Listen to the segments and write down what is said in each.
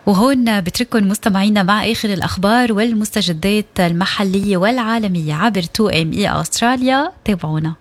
وهون بترككم مستمعينا مع آخر الأخبار والمستجدات المحلية والعالمية عبر 2ME أستراليا. تابعونا.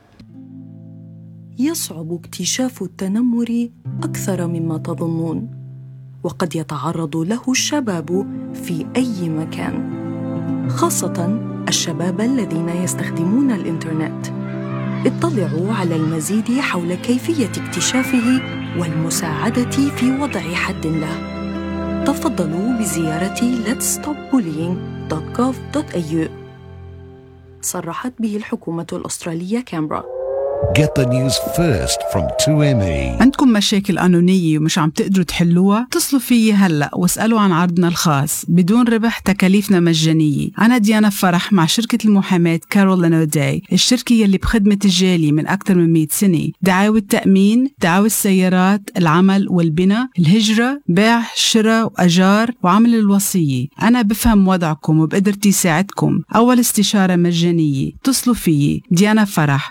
يصعب اكتشاف التنمر أكثر مما تظنون، وقد يتعرض له الشباب في أي مكان، خاصة الشباب الذين يستخدمون الإنترنت. اطلعوا على المزيد حول كيفية اكتشافه والمساعدة في وضع حد له. تفضلوا بزيارة letsstopbullying.gov.au. صرحت به الحكومة الأسترالية كامبرا. Get the news first from 2ME. عندكم مشاكل قانونية ومش عم تقدروا تحلوها؟ اتصلوا فيي هلأ واسألوا عن عرضنا الخاص بدون ربح، تكاليفنا مجانية. أنا ديانا فرح مع شركة المحاماة كارولين أوداي، الشركة يلي بخدمة الجالية من أكثر من 100 سنة. دعاوى التأمين، دعاوى السيارات، العمل والبناء، الهجرة، بيع، شراء وأجار، وعمل الوصية. أنا بفهم وضعكم وبقدرتي ساعدكم. أول استشارة مجانية. اتصلوا فيي ديانا فرح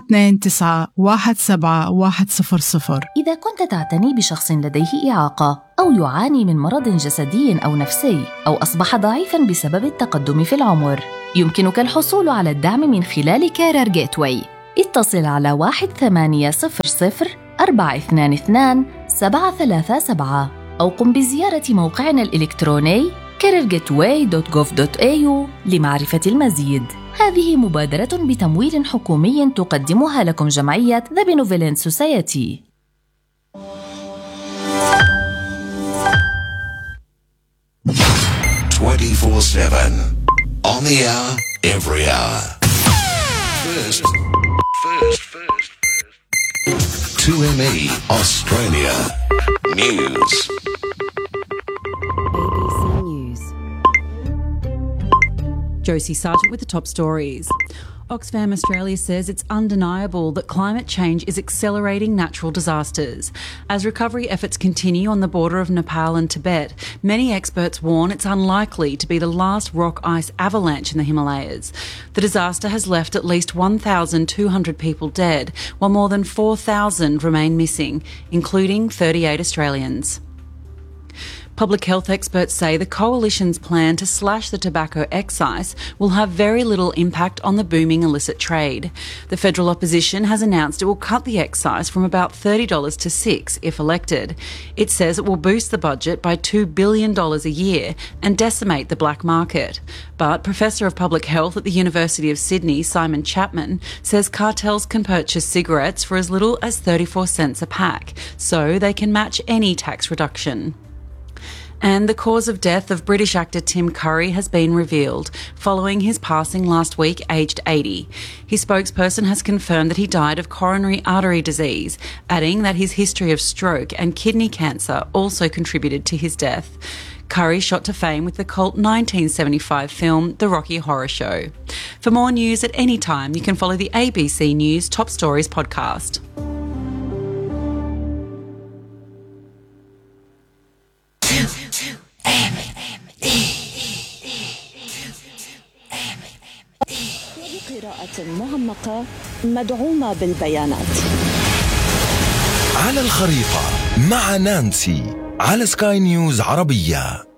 929-17100. إذا كنت تعتني بشخص لديه إعاقة أو يعاني من مرض جسدي أو نفسي أو أصبح ضعيفاً بسبب التقدم في العمر، يمكنك الحصول على الدعم من خلال كارير جيتواي. اتصل على 1800-422-737 أو قم بزيارة موقعنا الإلكتروني careergateway.gov.au لمعرفة المزيد. هذه مبادرة بتمويل حكومي تقدمها لكم جمعية The Benevolent Society. On the hour, every hour. First. 2ME Australia News. ABC News. Josie Sargent with the top stories. Oxfam Australia says it's undeniable that climate change is accelerating natural disasters. As recovery efforts continue on the border of Nepal and Tibet, many experts warn it's unlikely to be the last rock ice avalanche in the Himalayas. The disaster has left at least 1,200 people dead, while more than 4,000 remain missing, including 38 Australians. Public health experts say the coalition's plan to slash the tobacco excise will have very little impact on the booming illicit trade. The federal opposition has announced it will cut the excise from about $30 to $6 if elected. It says it will boost the budget by $2 billion a year and decimate the black market. But Professor of Public Health at the University of Sydney, Simon Chapman, says cartels can purchase cigarettes for as little as 34 cents a pack, so they can match any tax reduction. And the cause of death of British actor Tim Curry has been revealed following his passing last week, aged 80. His spokesperson has confirmed that he died of coronary artery disease, adding that his history of stroke and kidney cancer also contributed to his death. Curry shot to fame with the cult 1975 film The Rocky Horror Show. For more news at any time, you can follow the ABC News Top Stories podcast. قراءة معمقة مدعومة بالبيانات. على الخريطة مع نانسي على سكاي نيوز عربية.